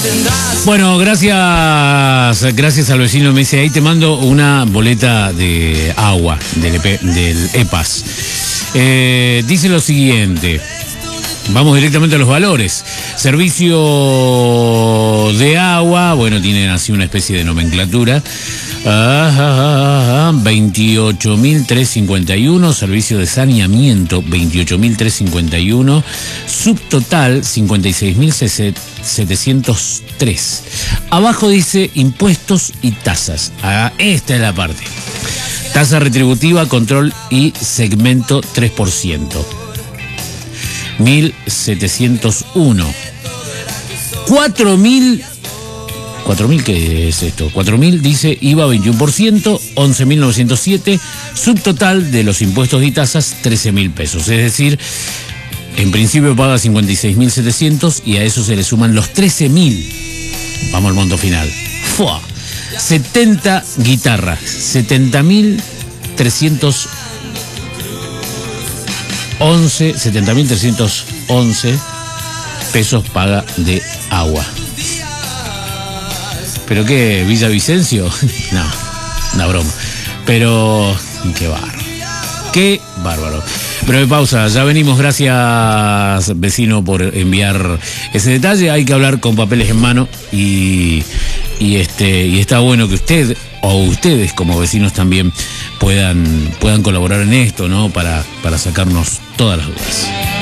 Bueno, gracias al vecino. Me dice, ahí te mando una boleta de agua del EPAS. Dice lo siguiente. Vamos directamente a los valores. Servicio de agua, bueno, tienen así una especie de nomenclatura. 28.351. Servicio de saneamiento, 28.351. Subtotal, 56.703. Abajo dice impuestos y tasas. Esta es la parte. Tasa retributiva, control y segmento 3%. 1.701. 4.000, ¿qué es esto? 4.000 dice IVA 21%, 11.907, subtotal de los impuestos y tasas 13.000 pesos. Es decir, en principio paga 56.700 y a eso se le suman los 13.000. Vamos al monto final. ¡Fua! 70 guitarras, 70.311 pesos paga de agua. ¿Pero qué? ¿Villavicencio? No, una broma. Pero qué bárbaro. Qué bárbaro. Breve pausa, ya venimos. Gracias, vecino, por enviar ese detalle. Hay que hablar con papeles en mano y está bueno que usted o ustedes como vecinos también puedan colaborar en esto, ¿no? Para sacarnos todas las dudas.